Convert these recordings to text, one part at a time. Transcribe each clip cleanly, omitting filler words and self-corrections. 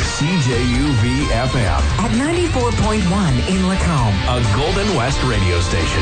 CJUV-FM. At 94.1 in Lacombe. A Golden West radio station.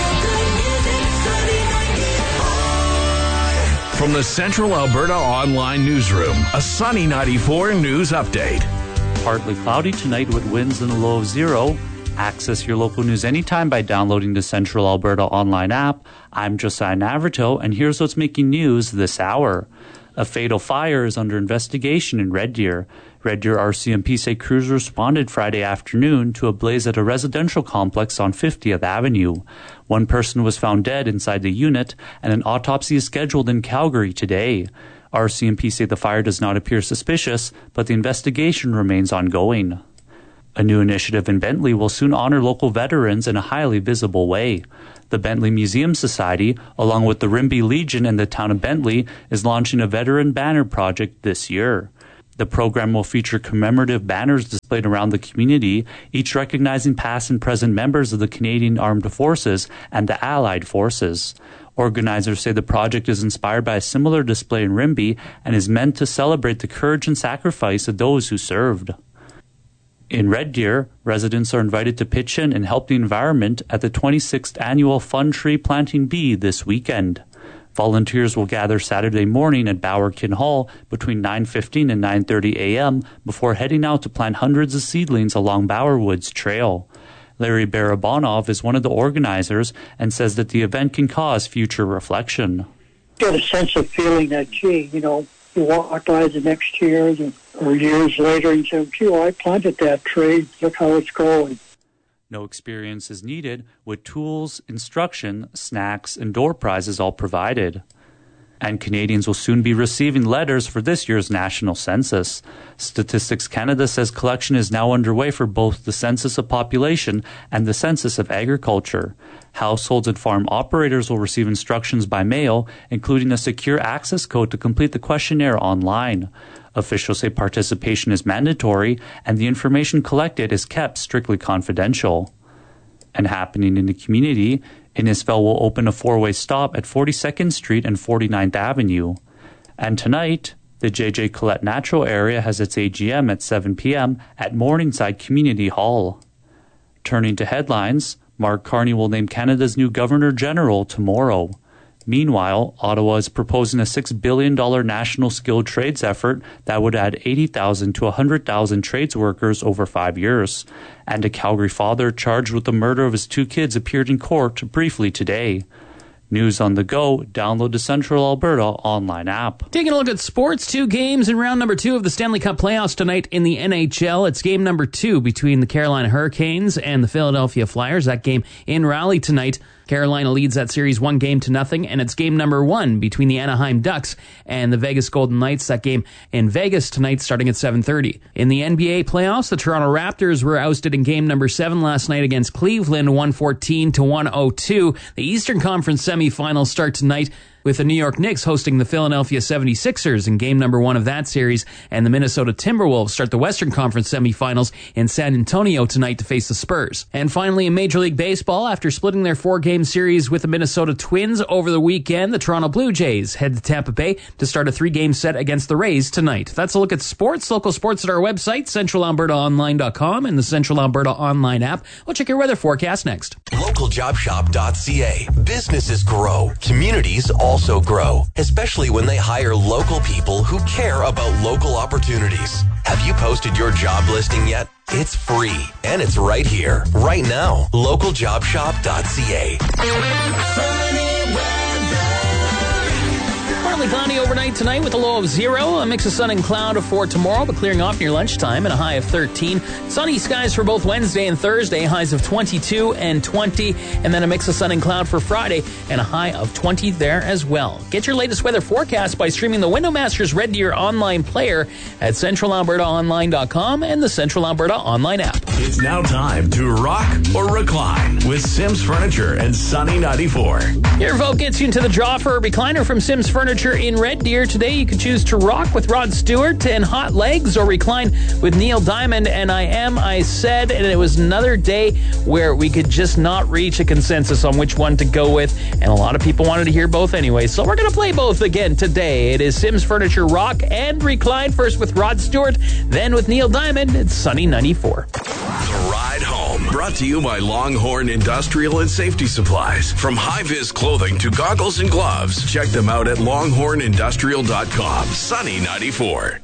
From the Central Alberta Online Newsroom, a Sunny 94 news update. Partly cloudy tonight with winds in the low of 0. Access your local news anytime by downloading the Central Alberta Online app. I'm Josiah Navarto, and here's what's making news this hour. A fatal fire is under investigation in Red Deer. Red Deer RCMP say crews responded Friday afternoon to a blaze at a residential complex on 50th Avenue. One person was found dead inside the unit, and an autopsy is scheduled in Calgary today. RCMP say the fire does not appear suspicious, but the investigation remains ongoing. A new initiative in Bentley will soon honor local veterans in a highly visible way. The Bentley Museum Society, along with the Rimbey Legion and the town of Bentley, is launching a veteran banner project this year. The program will feature commemorative banners displayed around the community, each recognizing past and present members of the Canadian Armed Forces and the Allied Forces. Organizers say the project is inspired by a similar display in Rimbey and is meant to celebrate the courage and sacrifice of those who served. In Red Deer, residents are invited to pitch in and help the environment at the 26th annual Fun Tree Planting Bee this weekend. Volunteers will gather Saturday morning at Bowerkin Hall between 9:15 and 9:30 a.m. before heading out to plant hundreds of seedlings along Bowerwoods Trail. Larry Barabanov is one of the organizers and says that the event can cause future reflection. Get a sense of feeling that, gee, you walk by the next year or years later and say, gee, I planted that tree, look how it's growing. No experience is needed, with tools, instruction, snacks, and door prizes all provided. And Canadians will soon be receiving letters for this year's national census. Statistics Canada says collection is now underway for both the Census of Population and the Census of Agriculture. Households and farm operators will receive instructions by mail, including a secure access code to complete the questionnaire online. Officials say participation is mandatory, and the information collected is kept strictly confidential. And happening in the community, Innisfil will open a four-way stop at 42nd Street and 49th Avenue. And tonight, the J.J. Collette Natural Area has its AGM at 7 p.m. at Morningside Community Hall. Turning to headlines, Mark Carney will name Canada's new Governor-General tomorrow. Meanwhile, Ottawa is proposing a $6 billion national skilled trades effort that would add 80,000 to 100,000 trades workers over 5 years. And a Calgary father charged with the murder of his 2 kids appeared in court briefly today. News on the go, download the Central Alberta online app. Taking a look at sports, 2 games in round number 2 of the Stanley Cup playoffs tonight in the NHL. It's game number 2 between the Carolina Hurricanes and the Philadelphia Flyers. That game in Raleigh tonight. Carolina leads that series 1-0, and it's game number 1 between the Anaheim Ducks and the Vegas Golden Knights. That game in Vegas tonight starting at 7:30. In the NBA playoffs, the Toronto Raptors were ousted in game number 7 last night against Cleveland, 114-102. The Eastern Conference semifinals start tonight with the New York Knicks hosting the Philadelphia 76ers in game number 1 of that series, and the Minnesota Timberwolves start the Western Conference semifinals in San Antonio tonight to face the Spurs. And finally, in Major League Baseball, after splitting their 4-game series with the Minnesota Twins over the weekend, the Toronto Blue Jays head to Tampa Bay to start a 3-game set against the Rays tonight. That's a look at sports. Local sports at our website, centralalbertaonline.com, and the Central Alberta Online app. We'll check your weather forecast next. Localjobshop.ca. Businesses grow. Communities also grow, especially when they hire local people who care about local opportunities. Have you posted your job listing yet? It's free, and it's right here, right now. Localjobshop.ca. Partly cloudy overnight tonight with a low of 0, a mix of sun and cloud for tomorrow, but clearing off near lunchtime and a high of 13. Sunny skies for both Wednesday and Thursday, highs of 22 and 20, and then a mix of sun and cloud for Friday and a high of 20 there as well. Get your latest weather forecast by streaming the Windowmasters Red Deer online player at centralalbertaonline.com and the Central Alberta Online app. It's now time to rock or recline with Sims Furniture and Sunny 94. Your vote gets you into the draw for a recliner from Sims Furniture Furniture in Red Deer. Today you can choose to rock with Rod Stewart and Hot Legs or recline with Neil Diamond and I Said. And it was another day where we could just not reach a consensus on which one to go with. And a lot of people wanted to hear both anyway. So we're going to play both again today. It is Sims Furniture Rock and Recline. First with Rod Stewart, then with Neil Diamond. It's Sunny 94. The Ride Home, brought to you by Longhorn Industrial and Safety Supplies. From high-vis clothing to goggles and gloves, check them out at longhornindustrial.com. Sunny 94.